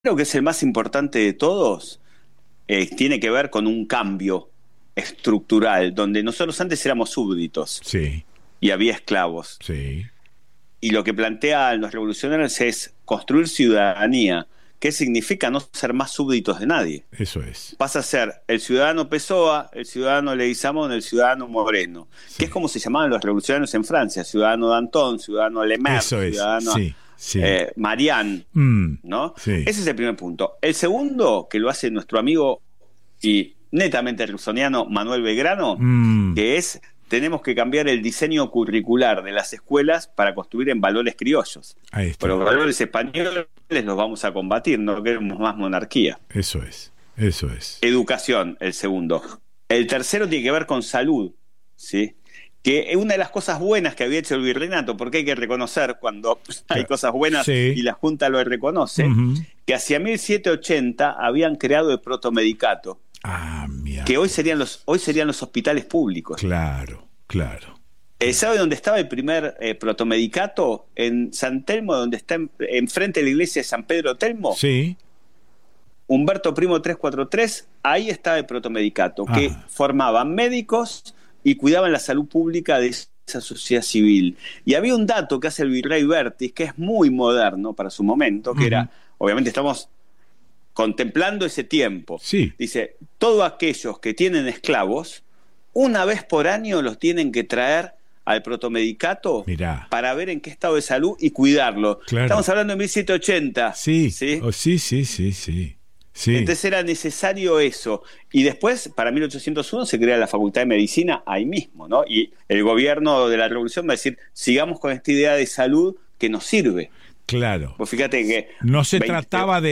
que es el más importante de todos, tiene que ver con un cambio estructural, donde nosotros antes éramos súbditos Sí, y había esclavos. sí, Y lo que plantean los revolucionarios es construir ciudadanía. ¿Qué significa no ser más súbditos de nadie? eso es. Pasa a ser el ciudadano Pessoa, el ciudadano Leguizamón, el ciudadano Moreno, que Sí. es como se llamaban los revolucionarios en Francia: ciudadano Danton, ciudadano Lemaire, Eso es, ciudadano sí, sí. Marianne, Mm, ¿no? sí. Ese es el primer punto. El segundo, que lo hace nuestro amigo y netamente rusoniano Manuel Belgrano, Mm, que es: tenemos que cambiar el diseño curricular de las escuelas para construir en valores criollos. ahí Pero está. los valores españoles los vamos a combatir, no queremos más monarquía. Eso es, eso es. Educación, el segundo. El tercero tiene que ver con salud, ¿sí? Que es una de las cosas buenas que había hecho el virreinato, porque hay que reconocer cuando hay cosas buenas Sí. y la Junta lo reconoce, Ujú. que hacia 1780 habían creado el protomedicato, Ah, mira. que hoy serían los hospitales públicos. Claro, claro. ¿Sabe dónde estaba el primer protomedicato? En San Telmo, donde está enfrente de la iglesia de San Pedro Telmo. Sí. Humberto Primo 343, ahí estaba el protomedicato, que Ah. formaban médicos y cuidaban la salud pública de esa sociedad civil. Y había un dato que hace el virrey Bertis, que es muy moderno para su momento, que era, obviamente estamos contemplando ese tiempo. Sí. Dice: todos aquellos que tienen esclavos, una vez por año los tienen que traer al protomedicato Mirá. para ver en qué estado de salud y cuidarlo. Claro. Estamos hablando de 1780. Sí. ¿Sí? Oh, sí, sí, sí, sí. Sí. Entonces era necesario eso. Y después, para 1801, se crea la Facultad de Medicina ahí mismo, ¿no? Y el gobierno de la Revolución va a decir: sigamos con esta idea de salud que nos sirve. Claro. Pues fíjate que No se trataba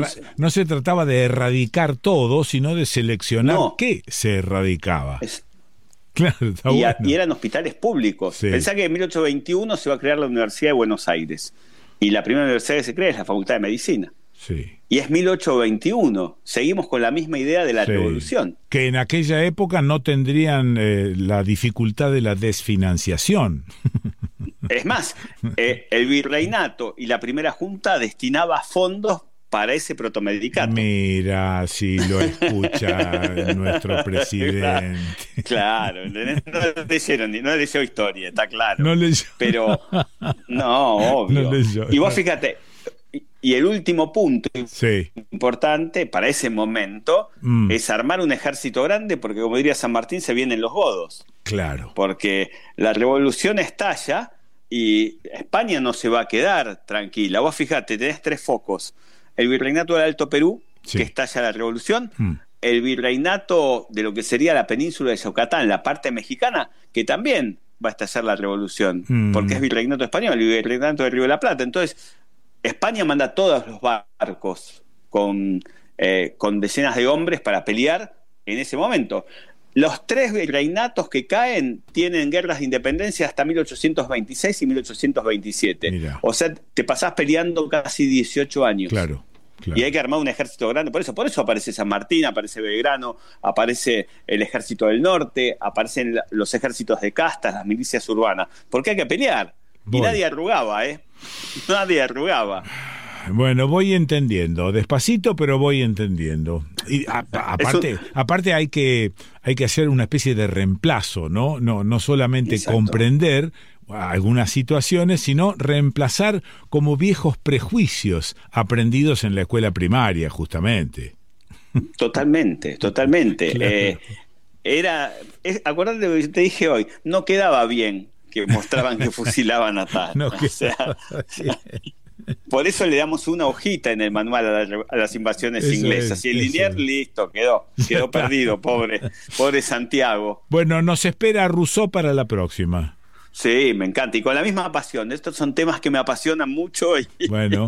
de erradicar todo, sino de seleccionar No. qué se erradicaba. es- Claro, está y, bueno. y eran hospitales públicos. Sí. Pensá que en 1821 se va a crear la Universidad de Buenos Aires. Y la primera universidad que se crea es la Facultad de Medicina. Sí. Y es 1821. Seguimos con la misma idea de la Sí. Revolución. Que en aquella época no tendrían la dificultad de la desfinanciación. Es más, el virreinato y la primera junta destinaba fondos para ese protomedicato. Mira, si lo escucha nuestro presidente. Claro, ¿entendés? No leyó historia, está claro. No leyó. Pero, no, obvio. No leyó. Y vos fíjate, y el último punto Sí. importante para ese momento es armar un ejército grande, porque como diría San Martín, se vienen los godos. Claro. Porque la revolución estalla y España no se va a quedar tranquila. Vos fíjate, tenés tres focos: el virreinato del Alto Perú, Sí. que estalla la revolución; el virreinato de lo que sería la península de Yucatán, la parte mexicana, que también va a estallar la revolución, porque es virreinato español y virreinato del Río de la Plata. Entonces, España manda todos los barcos con decenas de hombres para pelear en ese momento. Los tres virreinatos que caen tienen guerras de independencia hasta 1826 y 1827. Mirá. O sea, te pasás peleando casi 18 años. Claro. Claro. Y hay que armar un ejército grande. Por eso aparece San Martín, aparece Belgrano, aparece el ejército del norte, aparecen los ejércitos de castas, las milicias urbanas. Porque hay que pelear. Y Voy. nadie arrugaba, ¿eh? Nadie arrugaba. Bueno, voy entendiendo, despacito, pero voy entendiendo. Y aparte hay que hacer una especie de reemplazo, ¿no? No solamente Exacto. comprender algunas situaciones, sino reemplazar como viejos prejuicios aprendidos en la escuela primaria, justamente. Totalmente, totalmente. Claro. Acuérdate lo que te dije hoy, no quedaba bien que mostraban que fusilaban a tal. No O sea, quedaba bien. por eso le damos una hojita en el manual a las invasiones Eso inglesas. es, Y el eso Liniers, es. listo, quedó perdido, pobre Santiago. Bueno, nos espera Rousseau para la próxima. Sí, me encanta. Y con la misma pasión. Estos son temas que me apasionan mucho y, Bueno.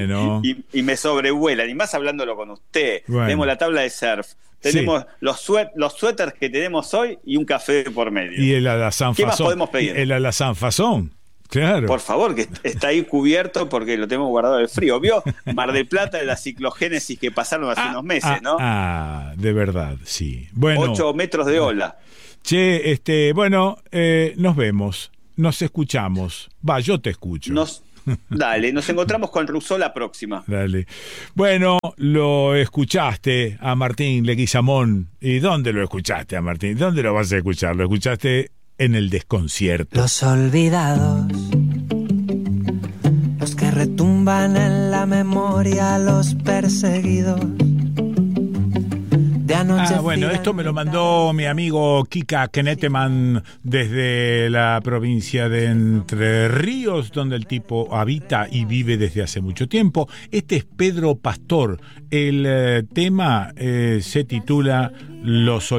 y me sobrevuelan. Y más hablándolo con usted. Bueno. Tenemos la tabla de surf. Tenemos los suéteres que tenemos hoy y un café por medio. Y el alazán ¿Qué más fasón. podemos pedir? El alazán fasón. Claro. Por favor, que está ahí cubierto porque lo tenemos guardado del frío. ¿Vio? Mar del Plata de la ciclogénesis que pasaron hace unos meses, ¿no? De verdad, sí. Bueno. 8 metros de ola. Che, bueno, nos vemos, nos escuchamos. Va, yo te escucho. Dale, nos encontramos con Rousseau la próxima. Dale. Bueno, lo escuchaste a Martín Leguizamón. ¿Y dónde lo escuchaste a Martín? ¿Dónde lo vas a escuchar? Lo escuchaste en El Desconcierto. Los olvidados, los que retumban en la memoria, los perseguidos. Bueno, esto me lo mandó mi amigo Kika Keneteman desde la provincia de Entre Ríos, donde el tipo habita y vive desde hace mucho tiempo. Este es Pedro Pastor. El tema se titula Los